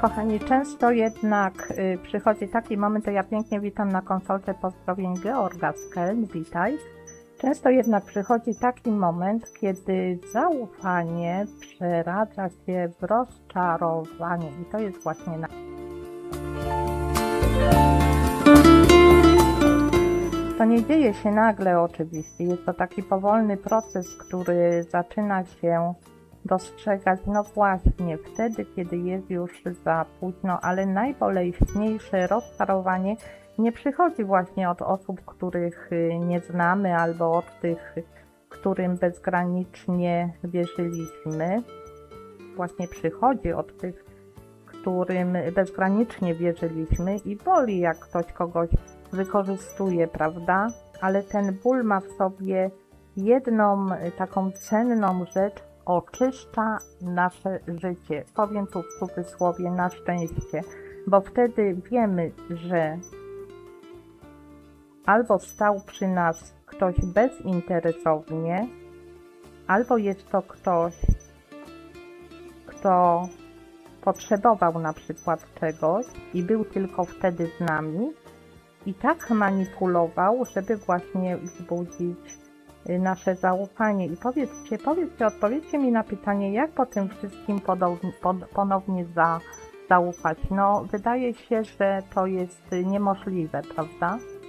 Kochani, często jednak przychodzi taki moment, to ja pięknie witam na konsolce pozdrowień Georga z Keln, witaj. Często jednak przychodzi taki moment, kiedy zaufanie przeradza się w rozczarowanie i to jest właśnie To nie dzieje się nagle oczywiście, jest to taki powolny proces, który zaczyna się dostrzegać, no właśnie, wtedy, kiedy jest już za późno, ale najboleśniejsze rozczarowanie nie przychodzi właśnie od osób, których nie znamy, albo od tych, którym bezgranicznie wierzyliśmy. Właśnie przychodzi od tych, którym bezgranicznie wierzyliśmy i boli, jak ktoś kogoś wykorzystuje, prawda? Ale ten ból ma w sobie jedną taką cenną rzecz, oczyszcza nasze życie. Powiem tu w cudzysłowie na szczęście, bo wtedy wiemy, że albo stał przy nas ktoś bezinteresownie, albo jest to ktoś, kto potrzebował na przykład czegoś i był tylko wtedy z nami i tak manipulował, żeby właśnie wzbudzić nasze zaufanie. I odpowiedzcie mi na pytanie, jak po tym wszystkim ponownie zaufać. No, wydaje się, że to jest niemożliwe, prawda?